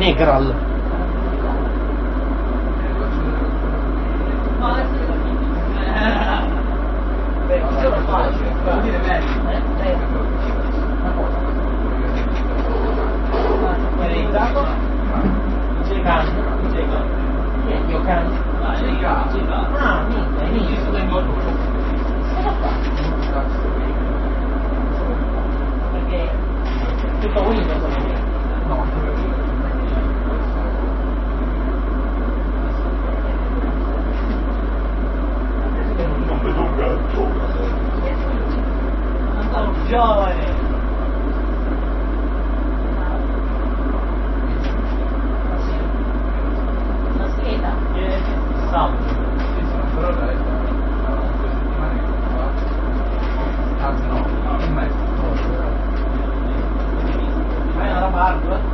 integral. Beh, questo lo facile, vuol dire realizzato? Io can? Ah, niente. Cosa fa? Perché tutto Windows no. Non vedo un gatto. Oh, giovane! La scheda? Salvo. Però dai, 2 settimane fa, no, in mezzo. Ma è una roba hardware?